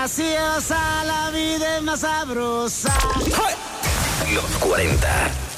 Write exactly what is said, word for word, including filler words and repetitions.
graciosa, la vida es más sabrosa. Los cuarenta.